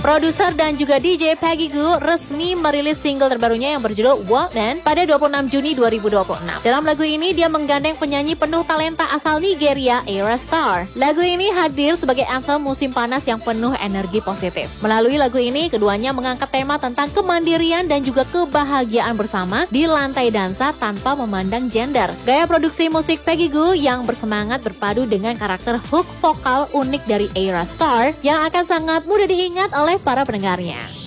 Produser dan juga DJ Peggy Gou resmi merilis single terbarunya yang berjudul Walkman pada 26 Juni 2026. Dalam lagu ini dia menggandeng penyanyi penuh talenta asal Nigeria, Ayra Starr. Lagu ini hadir sebagai anthem musim panas yang penuh energi positif. Melalui lagu ini, keduanya mengangkat tema tentang kemandirian dan juga kebahagiaan bersama di lantai dansa tanpa memandang gender. Gaya produksi musik Peggy Gou yang bersemangat berpadu dengan karakter hook vokal unik dari Ayra Starr yang akan sangat mudah diingat oleh para pendengarnya.